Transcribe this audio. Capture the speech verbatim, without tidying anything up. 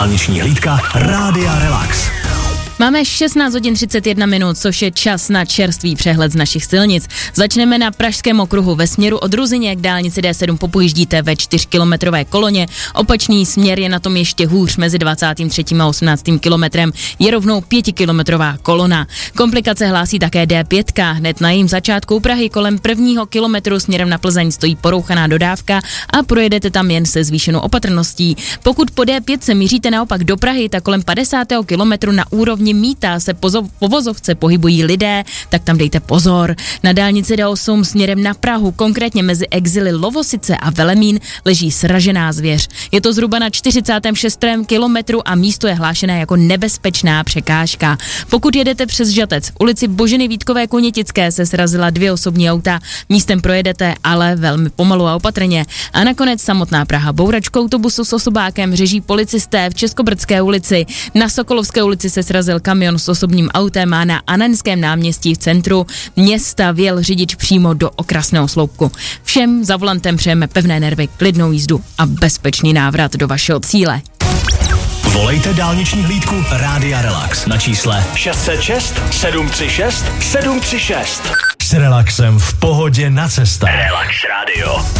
Dálniční hlídka Rádia Relax. Máme šestnáct hodin třicet jedna minut, což je čas na čerstvý přehled z našich silnic. Začneme na Pražském okruhu. Ve směru od Ruzyně k dálnici D sedm popojíždíte ve čtyřkilometrové koloně. Opačný směr je na tom ještě hůř, mezi dvacátým třetím a osmnáctým kilometrem je rovnou pětikilometrová kolona. Komplikace hlásí také D pět. Hned na jejím začátku Prahy kolem prvního kilometru směrem na Plzeň stojí porouchaná dodávka a projedete tam jen se zvýšenou opatrností. Pokud po D pět se míříte naopak do Prahy, tak kolem padesátého kilometru na úrovni mýta se pozo- po vozovce pohybují lidé, tak tam dejte pozor. Na dálnici D osm směrem na Prahu, konkrétně mezi exily Lovosice a Velemín, leží sražená zvěř. Je to zhruba na čtyřicátém šestém kilometru a místo je hlášené jako nebezpečná překážka. Pokud jedete přes Žatec, v ulici Boženy Vítkové Konětické se srazila dvě osobní auta. Místem projedete, ale velmi pomalu a opatrně. A nakonec samotná Praha. Bouračku autobusu s osobákem řeží policisté v Českobrdské ulici. Na Sokolovské ulici se srazil kamion s osobním autem a na Anaňském náměstí v centru města vjel řidič přímo do okrasného sloupku. Všem za volantem přejeme pevné nervy, klidnou jízdu a bezpečný návrat do vašeho cíle. Volejte dálniční hlídku Rádia Relax na čísle šest set šest sedm tři šest sedm tři šest. S relaxem v pohodě na cestách. Relax Radio.